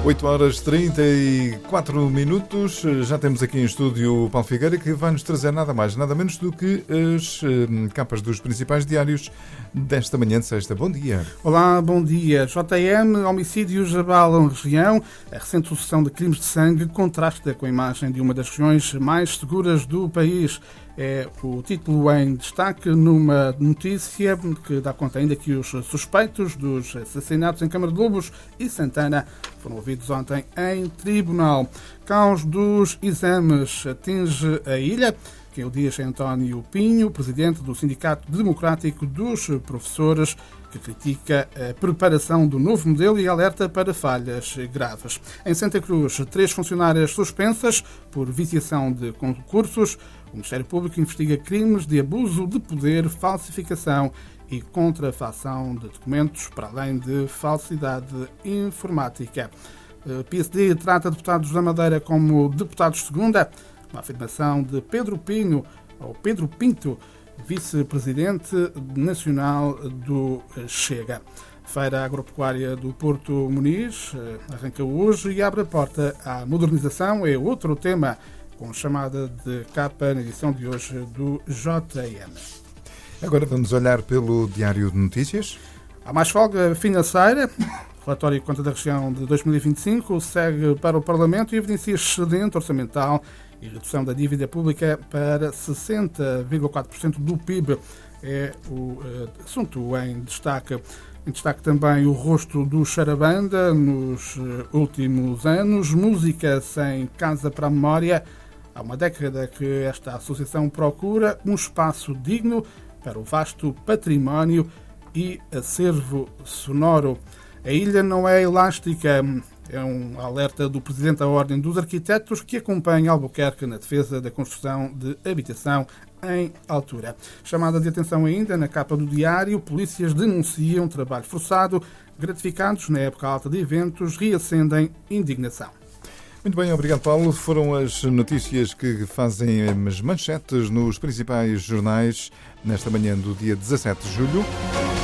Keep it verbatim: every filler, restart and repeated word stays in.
oito horas e trinta e quatro minutos. Já temos aqui em estúdio o Paulo Figueira, que vai nos trazer nada mais, nada menos do que as eh, capas dos principais diários desta manhã de sexta. Bom dia. Olá, bom dia. J M, homicídios abalam a região. A recente sucessão de crimes de sangue contrasta com a imagem de uma das regiões mais seguras do país. É o título em destaque numa notícia que dá conta ainda que os suspeitos dos assassinatos em Câmara de Lobos e Santana foram ouvidos ontem em tribunal. Caos dos exames atinge a ilha, que é o diz António Pinho, presidente do Sindicato Democrático dos Professores, que critica a preparação do novo modelo e alerta para falhas graves. Em Santa Cruz, três funcionárias suspensas por viciação de concursos. O Ministério Público investiga crimes de abuso de poder, falsificação e contrafação de documentos, para além de falsidade informática. O P S D trata deputados da Madeira como deputados de segunda, uma afirmação de Pedro Pinho, ou Pedro Pinto, vice-presidente nacional do Chega. Feira Agropecuária do Porto Muniz arranca hoje e abre a porta à modernização. É outro tema com chamada de capa na edição de hoje do J M. Agora vamos olhar pelo Diário de Notícias. Há mais folga financeira. O relatório de conta da região de dois mil e vinte e cinco segue para o Parlamento e evidencia excedente orçamental e redução da dívida pública para sessenta vírgula quatro por cento do P I B. É o uh, assunto em destaque. Em destaque também o rosto do Charabanda nos uh, últimos anos. Música sem casa para a memória. Há uma década que esta associação procura um espaço digno para o vasto património e acervo sonoro. A ilha não é elástica. É um alerta do Presidente da Ordem dos Arquitetos, que acompanha Albuquerque na defesa da construção de habitação em altura. Chamada de atenção ainda na capa do diário, polícias denunciam trabalho forçado, gratificados na época alta de eventos reacendem indignação. Muito bem, obrigado, Paulo. Foram as notícias que fazem as manchetes nos principais jornais nesta manhã do dia dezassete de julho.